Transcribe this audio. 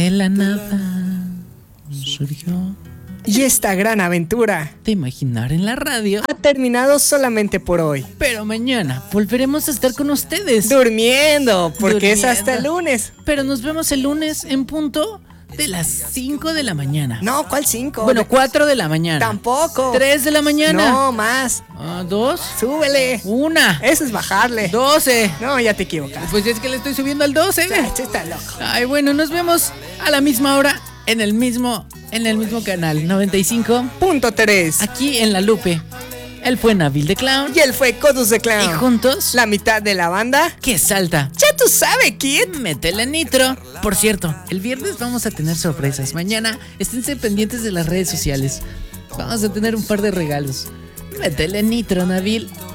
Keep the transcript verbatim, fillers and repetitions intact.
De la nada surgió Y esta gran aventura de imaginar en la radio. ha terminado solamente por hoy. Pero mañana volveremos a estar con ustedes. Durmiendo, porque es Durmiendo. hasta el lunes. Pero nos vemos el lunes en punto de las cinco de la mañana. No, ¿cuál cinco? Bueno, cuatro de la mañana. Tampoco. tres de la mañana. No, más. Ah, dos. Súbele. Una. Eso es bajarle. doce. No, ya te equivocas. Pues es que le estoy subiendo al doce. Ay, tú estás loco. Ay, bueno, nos vemos a la misma hora en el mismo en el mismo canal noventa y cinco. Punto tres. Aquí en La Lupe. Él fue Nabil the Clown. Y él fue Codus the Clown. Y juntos, La mitad de la banda. que salta. Ya tú sabes, kid. Métele nitro. Por cierto, el viernes vamos a tener sorpresas. Mañana esténse pendientes de las redes sociales. Vamos a tener un par de regalos. Métele nitro, Nabil.